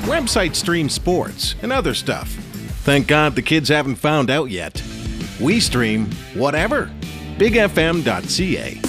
Websites stream sports and other stuff. Thank God the kids haven't found out yet. We stream whatever. BigFM.ca.